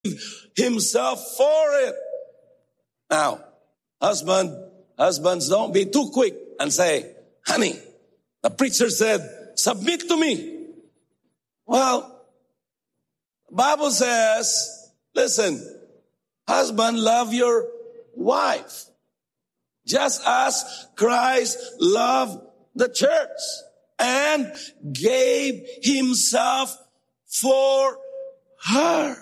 himself for it. Now, husbands, don't be too quick and say, honey, the preacher said, submit to me. Well, the Bible says, listen, husband, love your wife, just as Christ loved the church and gave himself for her.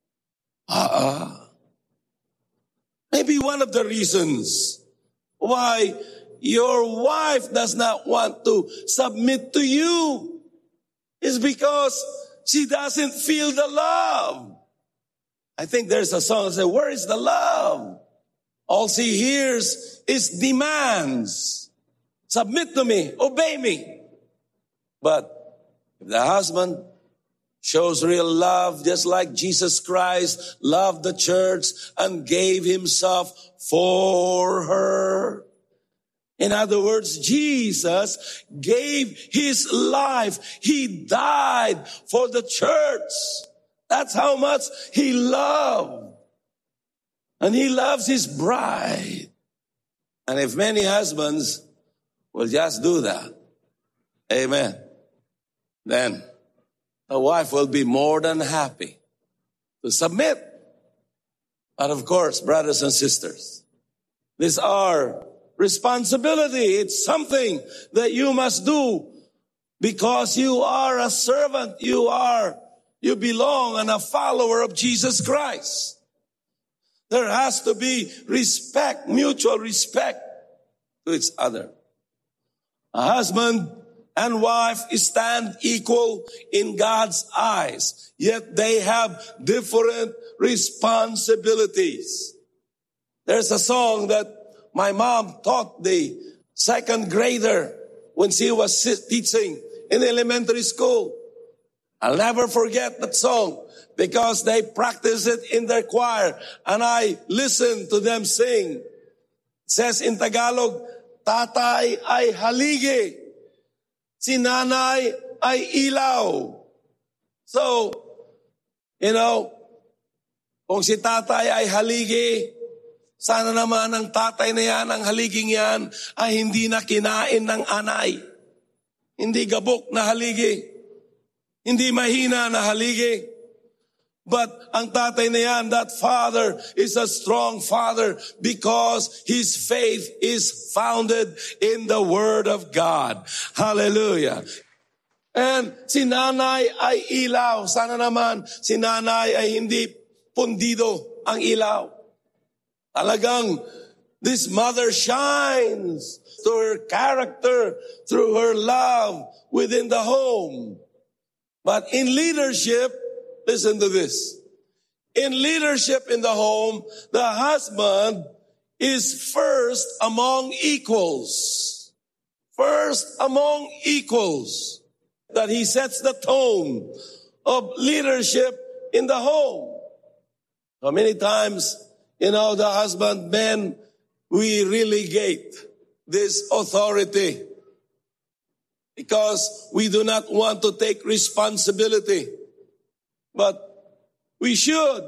Maybe one of the reasons why your wife does not want to submit to you is because she doesn't feel the love. I think there's a song that says, where is the love? All she hears is demands. Submit to me, obey me. But if the husband shows real love, just like Jesus Christ loved the church and gave himself for her. In other words, Jesus gave his life. He died for the church. That's how much he loved. And he loves his bride. And if many husbands will just do that, amen, then the wife will be more than happy to submit. But of course, brothers and sisters, this is our responsibility. It's something that you must do because you are a servant. You belong and a follower of Jesus Christ. There has to be respect, mutual respect to each other. A husband and wife stand equal in God's eyes, yet they have different responsibilities. There's a song that my mom taught the second grader when she was teaching in elementary school. I'll never forget that song because they practice it in their choir and I listen to them sing. It says in Tagalog, tatay ay haligi, si nanay ay ilaw. So, kung si tatay ay haligi, sana naman ang tatay na yan, ang haliging yan, ay hindi na kinain ng anay. Hindi gabok na haligi. Hindi mahina na haligi. But ang tatay na yan, that father is a strong father because his faith is founded in the Word of God. Hallelujah. And si nanay ay ilaw. Sana naman si nanay ay hindi pundido ang ilaw. Talagang this mother shines through her character, through her love within the home. But in leadership, listen to this. In leadership in the home, the husband is first among equals. First among equals. That he sets the tone of leadership in the home. So many times, the husband, men, we relegate this authority because we do not want to take responsibility. But we should.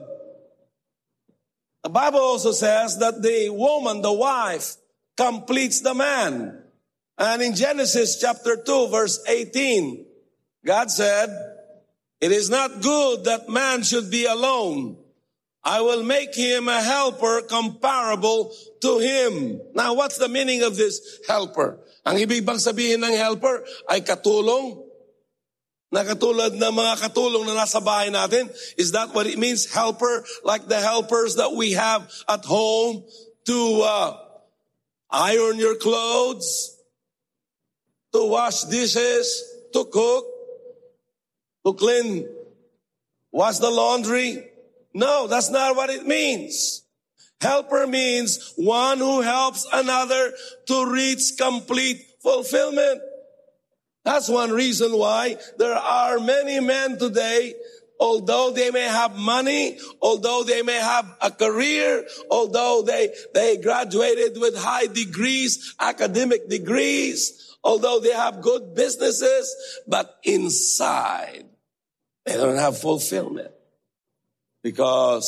The Bible also says that the woman, the wife, completes the man. And in Genesis chapter 2, verse 18, God said, it is not good that man should be alone. I will make him a helper comparable to him. Now, what's the meaning of this helper? Ang ibig bang sabihin ng helper ay katulong? Na katulad ng mga katulong na nasa bahay natin? Is that what it means? Helper, like the helpers that we have at home to iron your clothes, to wash dishes, to cook, to clean, wash the laundry? No, that's not what it means. Helper means one who helps another to reach complete fulfillment. That's one reason why there are many men today, although they may have money, although they may have a career, although they graduated with high degrees, academic degrees, although they have good businesses, but inside they don't have fulfillment. because